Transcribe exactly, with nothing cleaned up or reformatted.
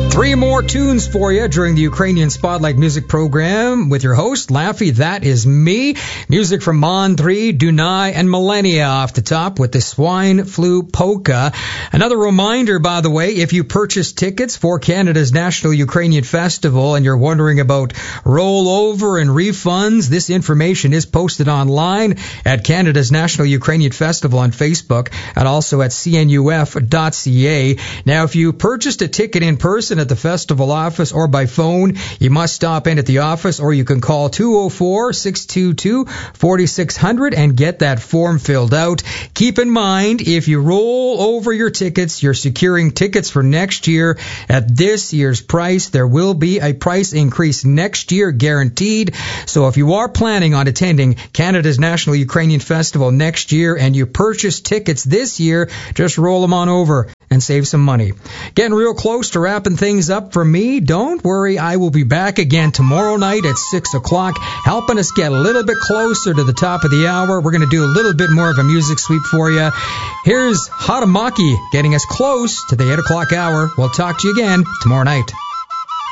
Three more tunes for you during the Ukrainian Spotlight Music Program with your host, Laffy. That is me. Music from Mondri, Dunai, and Millennia off the top with the Swine Flu Polka. Another reminder, by the way, if you purchase tickets for Canada's National Ukrainian Festival and you're wondering about rollover and refunds, this information is posted online at Canada's National Ukrainian Festival on Facebook and also at c n u f dot c a. Now, if you purchased a ticket in person at the festival office or by phone, you must stop in at the office, or you can call two oh four, six two two, four six zero zero and get that form filled out. Keep in mind, if you roll over your tickets, you're securing tickets for next year at this year's price. There will be a price increase next year, guaranteed. So if you are planning on attending Canada's National Ukrainian Festival next year and you purchase tickets this year, just roll them on over and save some money. Getting real close to wrapping things up for me. Don't worry, I will be back again tomorrow night at six o'clock, helping us get a little bit closer to the top of the hour. We're going to do a little bit more of a music sweep for you. Here's Hatamaki getting us close to the eight o'clock hour. We'll talk to you again tomorrow night.